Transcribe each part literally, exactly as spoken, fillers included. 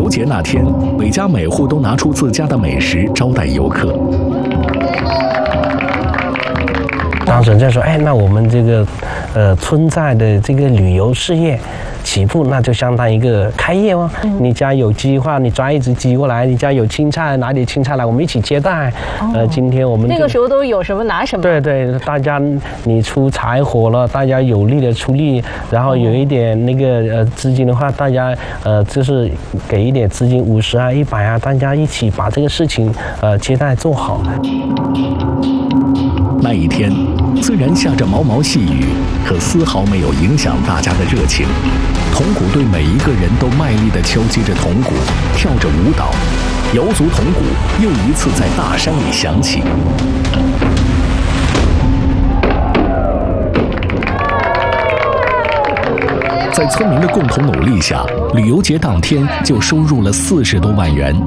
游节那天，每家每户都拿出自家的美食招待游客。 当时就说：“哎，那我们这个，呃，村寨的这个旅游事业起步，那就相当于一个开业哦。嗯、你家有鸡的话，你抓一只鸡过来；你家有青菜，拿点青菜来，我们一起接待。哦、呃，今天我们那个时候都有什么拿什么。 对对，大家你出柴火了，大家有力的出力，然后有一点那个呃资金的话，大家呃就是给一点资金，五十啊、一百啊，大家一起把这个事情呃接待做好。” 那一天，虽然下着毛毛细雨，可丝毫没有影响大家的热情。铜鼓队每一个人都卖力地敲击着铜鼓，跳着舞蹈，瑶族铜鼓又一次在大山里响起。在村民的共同努力下，旅游节当天就收入了四十多万元。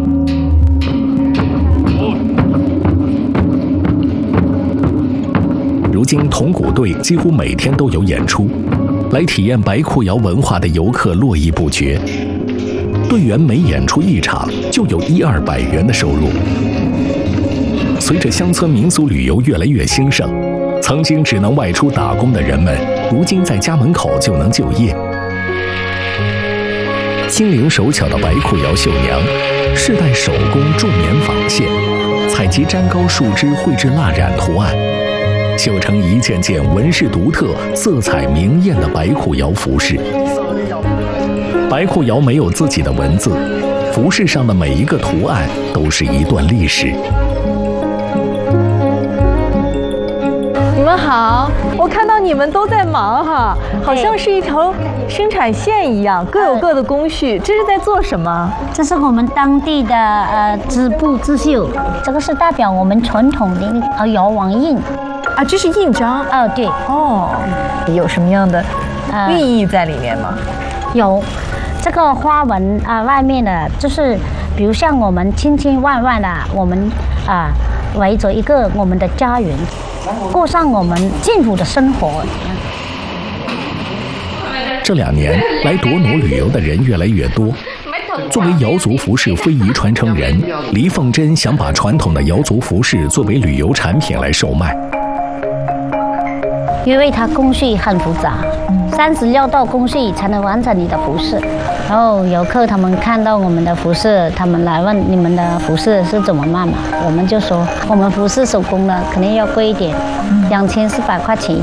如今铜鼓队几乎每天都有演出，来体验白裤窑文化的游客络绎不绝。队员每演出一场就有一二百元的收入。随着乡村民俗旅游越来越兴盛，曾经只能外出打工的人们，如今在家门口就能就业。心灵手巧的白裤窑绣娘，世代手工铸棉纺线，采集粘膏树枝绘制蜡染图案，绣成一件件纹饰独特、色彩明艳的白裤窑服饰。白裤窑没有自己的文字，服饰上的每一个图案都是一段历史。 你们好，我看到你们都在忙哈，好像是一条生产线一样，各有各的工序。这是在做什么？ 这是我们当地的呃织布织绣，这个是代表我们传统的呃窑王印。 啊，这是印章。 哦，对。 哦，有什么样的寓意在里面吗？ 呃、有，这个花纹啊、呃，外面的就是，比如像我们千千万万的，我们啊、呃、围着一个我们的家园，过上我们幸福的生活。 这两年来夺奴旅游的人越来越多。作为瑶族服饰非遗传承人，黎凤珍想把传统的瑶族服饰作为旅游产品来售卖。 因为它工序很复杂，三十六道工序才能完成你的服饰。然后游客他们看到我们的服饰，他们来问你们的服饰是怎么卖嘛？我们就说我们服饰手工的肯定要贵一点，两千四百块钱。